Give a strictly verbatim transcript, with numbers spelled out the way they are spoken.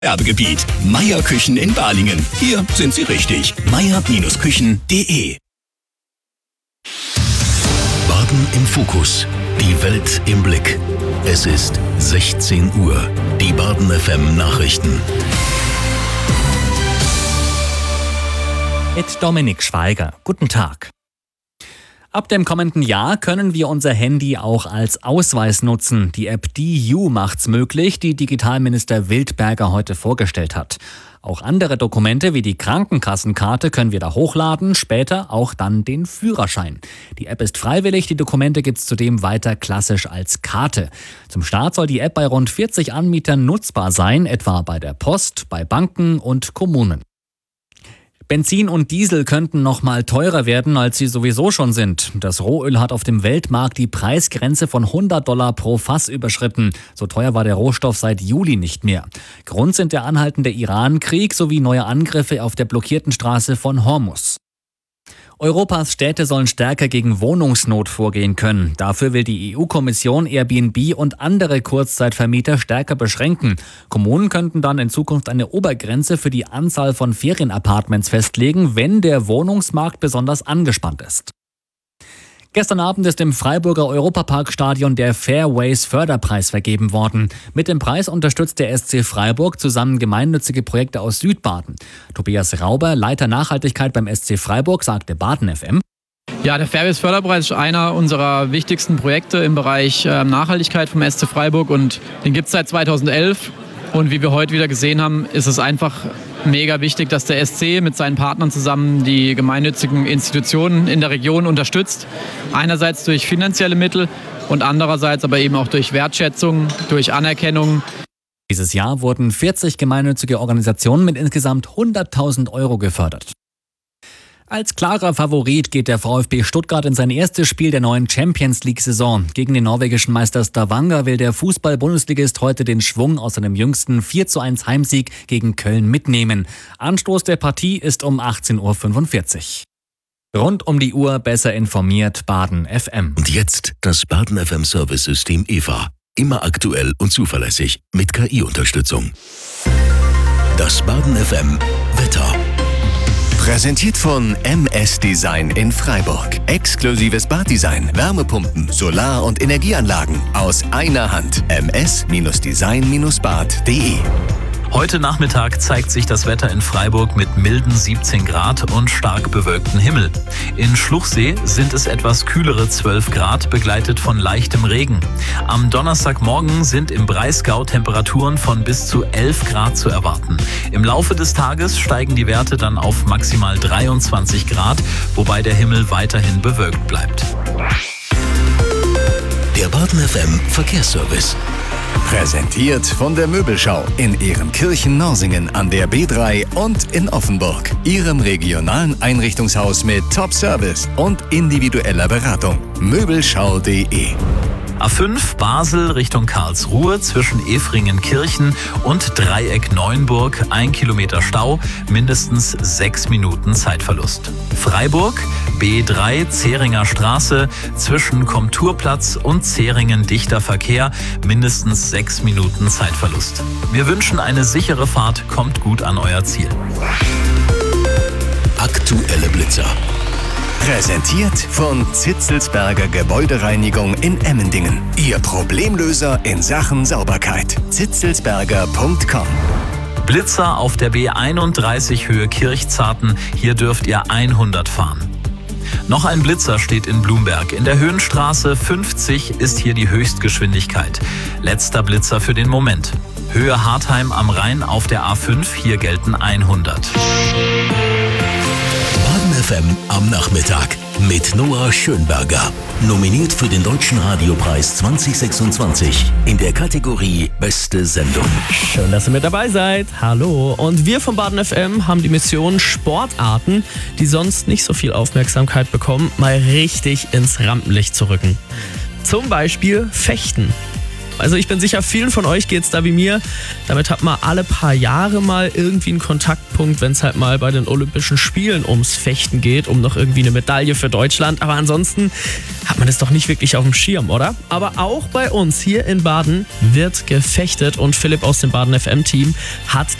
Werbegebiet Meier Küchen in Balingen. Hier sind Sie richtig. meier Küchen punkt de. Baden im Fokus. Die Welt im Blick. Es ist sechzehn Uhr. Die Baden F M Nachrichten. Mit Dominik Schweiger. Guten Tag. Ab dem kommenden Jahr können wir unser Handy auch als Ausweis nutzen. Die App D U macht's möglich, die Digitalminister Wildberger heute vorgestellt hat. Auch andere Dokumente wie die Krankenkassenkarte können wir da hochladen, später auch dann den Führerschein. Die App ist freiwillig, die Dokumente gibt's zudem weiter klassisch als Karte. Zum Start soll die App bei rund vierzig Anbietern nutzbar sein, etwa bei der Post, bei Banken und Kommunen. Benzin und Diesel könnten noch mal teurer werden, als sie sowieso schon sind. Das Rohöl hat auf dem Weltmarkt die Preisgrenze von hundert Dollar pro Fass überschritten. So teuer war der Rohstoff seit Juli nicht mehr. Grund sind der anhaltende Iran-Krieg sowie neue Angriffe auf der blockierten Straße von Hormuz. Europas Städte sollen stärker gegen Wohnungsnot vorgehen können. Dafür will die E U-Kommission Airbnb und andere Kurzzeitvermieter stärker beschränken. Kommunen könnten dann in Zukunft eine Obergrenze für die Anzahl von Ferienapartments festlegen, wenn der Wohnungsmarkt besonders angespannt ist. Gestern Abend ist im Freiburger Europaparkstadion der Fairways Förderpreis vergeben worden. Mit dem Preis unterstützt der S C Freiburg zusammen gemeinnützige Projekte aus Südbaden. Tobias Rauber, Leiter Nachhaltigkeit beim S C Freiburg, sagte Baden F M. Ja, der Fairways Förderpreis ist einer unserer wichtigsten Projekte im Bereich äh, Nachhaltigkeit vom S C Freiburg und den gibt es seit zweitausendelf. Und wie wir heute wieder gesehen haben, ist es einfach mega wichtig, dass der S C mit seinen Partnern zusammen die gemeinnützigen Institutionen in der Region unterstützt. Einerseits durch finanzielle Mittel und andererseits aber eben auch durch Wertschätzung, durch Anerkennung. Dieses Jahr wurden vierzig gemeinnützige Organisationen mit insgesamt hunderttausend Euro gefördert. Als klarer Favorit geht der VfB Stuttgart in sein erstes Spiel der neuen Champions-League-Saison. Gegen den norwegischen Meister Stavanger will der Fußball-Bundesligist heute den Schwung aus seinem jüngsten vier zu eins Heimsieg gegen Köln mitnehmen. Anstoß der Partie ist um achtzehn Uhr fünfundvierzig. Rund um die Uhr besser informiert Baden F M. Und jetzt das Baden F M Service-System E V A. Immer aktuell und zuverlässig mit K I-Unterstützung. Das Baden F M Wetter. Präsentiert von M S Design in Freiburg. Exklusives Baddesign, Wärmepumpen, Solar- und Energieanlagen aus einer Hand. m s design bad punkt de. Heute Nachmittag zeigt sich das Wetter in Freiburg mit milden siebzehn Grad und stark bewölktem Himmel. In Schluchsee sind es etwas kühlere zwölf Grad, begleitet von leichtem Regen. Am Donnerstagmorgen sind im Breisgau Temperaturen von bis zu elf Grad zu erwarten. Im Laufe des Tages steigen die Werte dann auf maximal dreiundzwanzig Grad, wobei der Himmel weiterhin bewölkt bleibt. Der Baden F M Verkehrsservice. Präsentiert von der Möbelschau in Ehrenkirchen-Norsingen an der B drei und in Offenburg. Ihrem regionalen Einrichtungshaus mit Top-Service und individueller Beratung. Möbelschau punkt de. A fünf Basel Richtung Karlsruhe zwischen Efringen-Kirchen und Dreieck Neuenburg, ein Kilometer Stau, mindestens sechs Minuten Zeitverlust. Freiburg B drei Zähringer Straße zwischen Komturplatz und Zähringen dichter Verkehr, mindestens sechs Minuten Zeitverlust. Wir wünschen eine sichere Fahrt, kommt gut an euer Ziel. Aktuelle Blitzer. Präsentiert von Zitzelsberger Gebäudereinigung in Emmendingen. Ihr Problemlöser in Sachen Sauberkeit. zitzelsberger punkt com. Blitzer auf der B einunddreißig Höhe Kirchzarten. Hier dürft ihr hundert fahren. Noch ein Blitzer steht in Blumberg. In der Höhenstraße fünfzig ist hier die Höchstgeschwindigkeit. Letzter Blitzer für den Moment. Höhe Hartheim am Rhein auf der A fünf. Hier gelten hundert. Baden F M am Nachmittag mit Noah Schönberger. Nominiert für den Deutschen Radiopreis zwanzig sechsundzwanzig in der Kategorie Beste Sendung. Schön, dass ihr mit dabei seid. Hallo. Und wir von Baden F M haben die Mission, Sportarten, die sonst nicht so viel Aufmerksamkeit bekommen, mal richtig ins Rampenlicht zu rücken. Zum Beispiel Fechten. Also ich bin sicher, vielen von euch geht's da wie mir. Damit hat man alle paar Jahre mal irgendwie einen Kontaktpunkt, wenn es halt mal bei den Olympischen Spielen ums Fechten geht, um noch irgendwie eine Medaille für Deutschland. Aber ansonsten hat man das doch nicht wirklich auf dem Schirm, oder? Aber auch bei uns hier in Baden wird gefechtet und Philipp aus dem Baden F M-Team hat